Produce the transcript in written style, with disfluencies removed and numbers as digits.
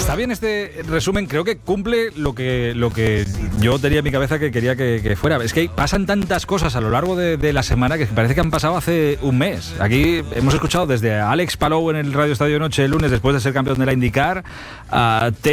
Está bien este resumen, creo que cumple lo que yo tenía en mi cabeza que quería que fuera. Es que pasan tantas cosas a lo largo de la semana que parece que han pasado hace un mes. Aquí hemos escuchado desde a Alex Palou en el Radio Estadio de Noche el lunes después de ser campeón de la IndyCar, a